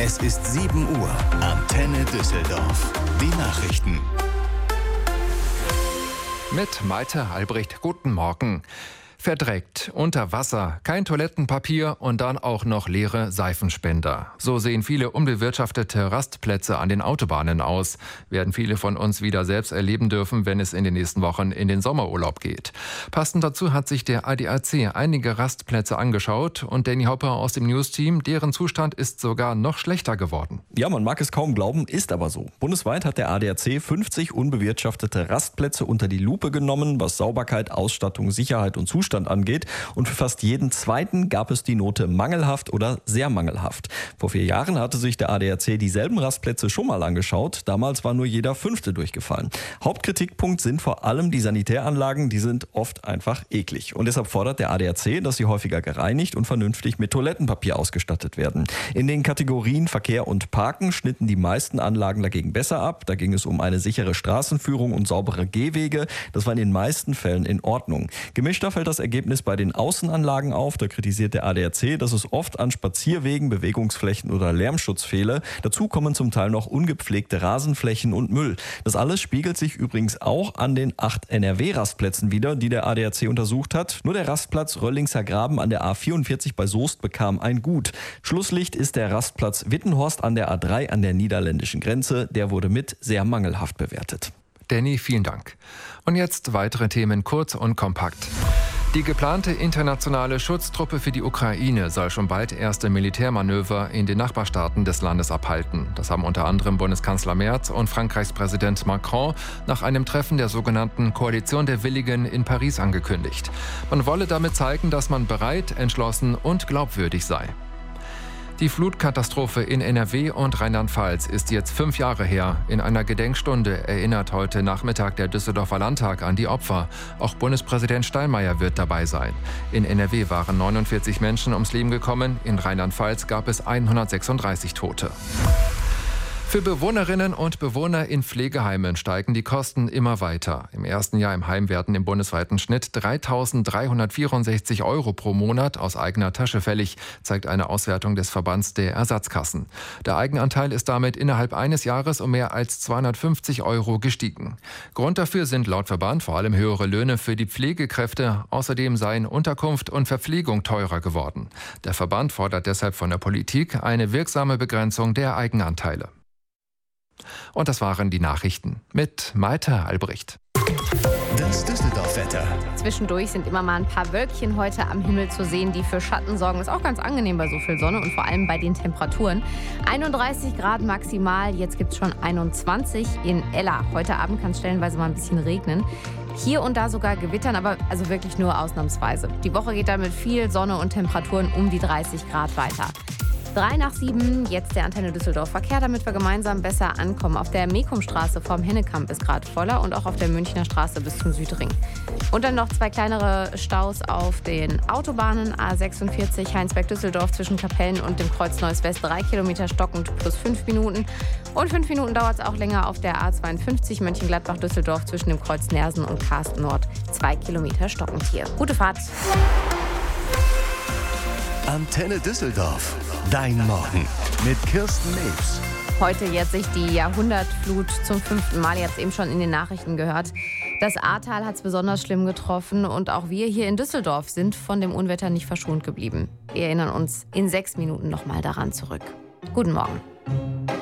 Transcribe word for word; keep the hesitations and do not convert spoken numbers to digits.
Es ist sieben Uhr. Antenne Düsseldorf. Die Nachrichten. Mit Malte Albrecht. Guten Morgen. Verdreckt, unter Wasser, kein Toilettenpapier und dann auch noch leere Seifenspender. So sehen viele unbewirtschaftete Rastplätze an den Autobahnen aus. Werden viele von uns wieder selbst erleben dürfen, wenn es in den nächsten Wochen in den Sommerurlaub geht. Passend dazu hat sich der A D A C einige Rastplätze angeschaut und Danny Hopper aus dem News-Team, deren Zustand ist sogar noch schlechter geworden. Ja, man mag es kaum glauben, ist aber so. Bundesweit hat der A D A C fünfzig unbewirtschaftete Rastplätze unter die Lupe genommen, was Sauberkeit, Ausstattung, Sicherheit und Zustand angeht. Und für fast jeden zweiten gab es die Note mangelhaft oder sehr mangelhaft. Vor vier Jahren hatte sich der A D A C dieselben Rastplätze schon mal angeschaut. Damals war nur jeder fünfte durchgefallen. Hauptkritikpunkt sind vor allem die Sanitäranlagen, die sind oft einfach eklig. Und deshalb fordert der A D A C, dass sie häufiger gereinigt und vernünftig mit Toilettenpapier ausgestattet werden. In den Kategorien Verkehr und Parken schnitten die meisten Anlagen dagegen besser ab. Da ging es um eine sichere Straßenführung und saubere Gehwege. Das war in den meisten Fällen in Ordnung. Gemischter fällt das Ergebnis bei den Außenanlagen auf. Da kritisiert der A D A C, dass es oft an Spazierwegen, Bewegungsflächen oder Lärmschutz fehle. Dazu kommen zum Teil noch ungepflegte Rasenflächen und Müll. Das alles spiegelt sich übrigens auch an den acht N R W-Rastplätzen wider, die der A D A C untersucht hat. Nur der Rastplatz Röllingser Graben an der A vierundvierzig bei Soest bekam ein Gut. Schlusslicht ist der Rastplatz Wittenhorst an der A drei an der niederländischen Grenze. Der wurde mit sehr mangelhaft bewertet. Danny, vielen Dank. Und jetzt weitere Themen kurz und kompakt. Die geplante internationale Schutztruppe für die Ukraine soll schon bald erste Militärmanöver in den Nachbarstaaten des Landes abhalten. Das haben unter anderem Bundeskanzler Merz und Frankreichs Präsident Macron nach einem Treffen der sogenannten Koalition der Willigen in Paris angekündigt. Man wolle damit zeigen, dass man bereit, entschlossen und glaubwürdig sei. Die Flutkatastrophe in N R W und Rheinland-Pfalz ist jetzt fünf Jahre her. In einer Gedenkstunde erinnert heute Nachmittag der Düsseldorfer Landtag an die Opfer. Auch Bundespräsident Steinmeier wird dabei sein. In N R W waren neunundvierzig Menschen ums Leben gekommen, in Rheinland-Pfalz gab es hundertsechsunddreißig Tote. Für Bewohnerinnen und Bewohner in Pflegeheimen steigen die Kosten immer weiter. Im ersten Jahr im Heim werden im bundesweiten Schnitt dreitausenddreihundertvierundsechzig Euro pro Monat aus eigener Tasche fällig, zeigt eine Auswertung des Verbands der Ersatzkassen. Der Eigenanteil ist damit innerhalb eines Jahres um mehr als zweihundertfünfzig Euro gestiegen. Grund dafür sind laut Verband vor allem höhere Löhne für die Pflegekräfte. Außerdem seien Unterkunft und Verpflegung teurer geworden. Der Verband fordert deshalb von der Politik eine wirksame Begrenzung der Eigenanteile. Und das waren die Nachrichten mit Malte Albrecht. Das Düsseldorf-Wetter. Zwischendurch sind immer mal ein paar Wölkchen heute am Himmel zu sehen, die für Schatten sorgen. Ist auch ganz angenehm bei so viel Sonne und vor allem bei den Temperaturen. einunddreißig Grad maximal, jetzt gibt es schon einundzwanzig in Ella. Heute Abend kann es stellenweise mal ein bisschen regnen. Hier und da sogar gewittern, aber also wirklich nur ausnahmsweise. Die Woche geht dann mit viel Sonne und Temperaturen um die dreißig Grad weiter. Drei nach sieben, jetzt der Antenne Düsseldorf Verkehr, damit wir gemeinsam besser ankommen. Auf der Mekumstraße vorm Hennekamp ist gerade voller und auch auf der Münchner Straße bis zum Südring. Und dann noch zwei kleinere Staus auf den Autobahnen. A sechsundvierzig Heinsberg-Düsseldorf zwischen Kapellen und dem Kreuz Neuss West, drei Kilometer stockend plus fünf Minuten. Und fünf Minuten dauert es auch länger auf der A zweiundfünfzig Mönchengladbach-Düsseldorf zwischen dem Kreuz Nersen und Karsten Nord, zwei Kilometer stockend hier. Gute Fahrt. Antenne Düsseldorf. Dein Morgen mit Kirsten Nebs. Heute jährt sich die Jahrhundertflut zum fünften Mal. Ihr habt es eben schon in den Nachrichten gehört. Das Ahrtal hat es besonders schlimm getroffen und auch wir hier in Düsseldorf sind von dem Unwetter nicht verschont geblieben. Wir erinnern uns in sechs Minuten nochmal daran zurück. Guten Morgen.